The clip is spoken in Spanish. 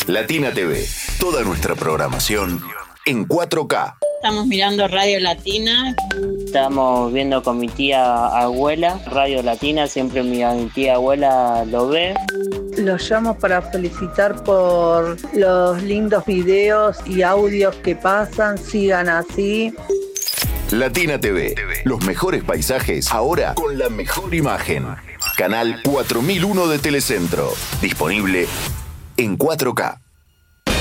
Latina TV, toda nuestra programación en 4K. Estamos mirando Radio Latina. Estamos viendo con mi tía abuela, Radio Latina, siempre mi tía abuela lo ve. Los llamo para felicitar por los lindos videos y audios que pasan, sigan así. Latina TV, los mejores paisajes, ahora con la mejor imagen. Canal 4001 de Telecentro, disponible en 4K.